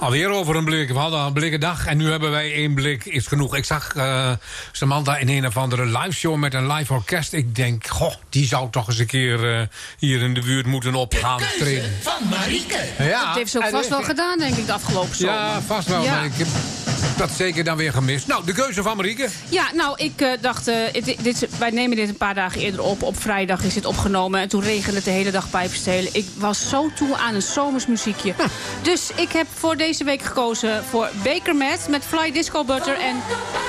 Alweer over een blik. We hadden al een blikkendag en nu hebben wij 1 blik is genoeg. Ik zag Samantha in een of andere liveshow met een live orkest. Ik denk, goh, die zou toch eens een keer hier in de buurt moeten opgaan treden. Van Marieke. Ja, dat heeft ze ook vast wel gedaan, denk ik, de afgelopen zomer. Ja, vast wel. Ja. Maar ik heb dat zeker dan weer gemist. Nou, de keuze van Marieke. Ja, nou, ik dacht, wij nemen dit een paar dagen eerder op. Op vrijdag is dit opgenomen en toen regende het de hele dag pijpenstelen. Ik was zo toe aan een zomersmuziekje. Dus ik heb voor deze week gekozen voor Baker met Fly Disco Butter en